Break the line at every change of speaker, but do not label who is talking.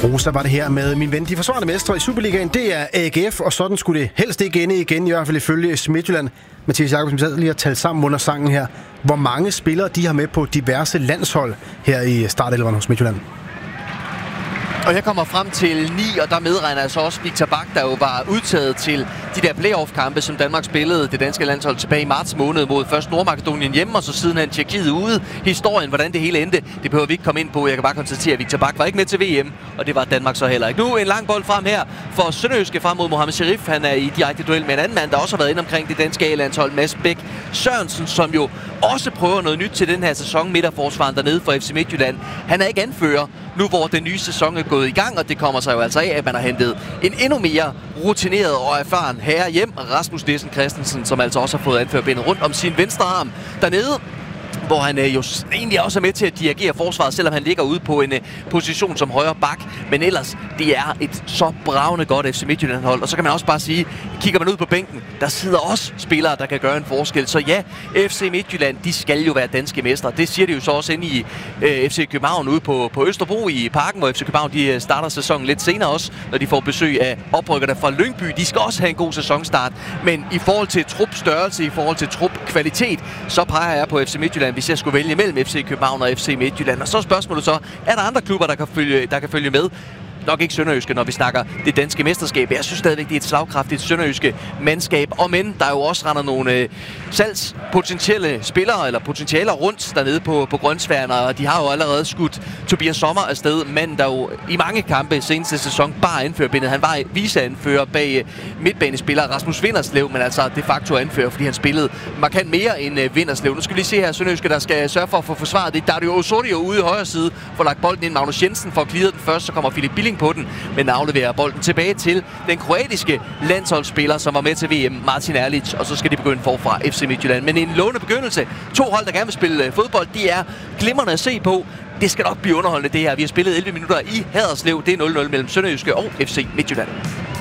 Rosa var det her med min ven. De forsvarende mestre i Superligaen, det er AGF, og sådan skulle det helst ikke ende igen, i hvert fald ifølge FC Midtjylland. Mathias Jacobsen sad lige og talt sammen under sangen her. Hvor mange spillere de har med på diverse landshold her i startelveren hos Midtjylland?
Og jeg kommer frem til 9, og der medregner jeg så også Victor Bak, der jo var udtaget til de der playoff-kampe, som Danmark spillede det danske landshold tilbage i marts måned mod først Nordmakedonien hjemme, og så sidenhen Tjekkiet ude. Historien, hvordan det hele endte, det behøver vi ikke komme ind på. Jeg kan bare konstatere, at Victor Bak var ikke med til VM, og det var Danmark så heller ikke. Nu en lang bold frem her for Sønderjyske frem mod Mohamed Sharif. Han er i direkte duel med en anden mand, der også har været inde omkring det danske A-landshold, Mads Bæk Sørensen, som jo også prøver noget nyt til den her sæson, midterforsvaren dernede for FC Midtjylland. Han er ikke anfører nu, hvor den nye sæson er gået i gang, og det kommer sig jo altså af, at man har hentet en endnu mere rutineret og erfaren herre hjem, Rasmus Nielsen Christensen, som altså også har fået anførerbindet rundt om sin venstre arm dernede, hvor han jo egentlig også er med til at dirigere forsvaret, selvom han ligger ude på en position som højre bak. Men ellers, det er et så bravende godt FC Midtjylland-hold. Og så kan man også bare sige, kigger man ud på bænken, der sidder også spillere, der kan gøre en forskel. Så ja, FC Midtjylland, de skal jo være danske mestre. Det siger de jo så også inde i FC København ude på Østerbro i Parken, hvor FC København de starter sæsonen lidt senere også, når de får besøg af oprykkerne fra Lyngby. De skal også have en god sæsonstart. Men i forhold til trupstørrelse, i forhold til trupkvalitet, så peger jeg på FC Midtjylland, hvis jeg skulle vælge mellem FC København og FC Midtjylland. Og så er spørgsmålet så, er der andre klubber, der kan følge med? Nok ikke Sønderjyske, når vi snakker det danske mesterskab. Jeg synes stadigvæk, det er et slagkraftigt sønderjyske mandskab. Og men der jo også render nogle salgspotentielle spillere, eller potentialer rundt dernede på Grønsværen, og de har jo allerede skudt Tobias Sommer afsted, mand der jo i mange kampe seneste sæson bare anførerbindet. Han var viceanfører bag midtbanespiller Rasmus Vinderslev, men altså de facto anfører, fordi han spillede markant mere end Vinderslev. Nu skal vi lige se her Sønderjyske, der skal sørge for at få forsvaret det. Der er det jo Osorio ude i højre side, får lagt bolden ind. Magnus Jensen får clearet den først, så kommer Philip Billing på den, men afleverer bolden tilbage til den kroatiske landsholdsspiller, som var med til VM, Martin Erlic, og så skal de begynde forfra FC Midtjylland. Men en lovende begyndelse. 2 hold, der gerne vil spille fodbold, de er glimrende at se på. Det skal nok blive underholdende det her. Vi har spillet 11 minutter i Haderslev. Det er 0-0 mellem Sønderjyske og FC Midtjylland.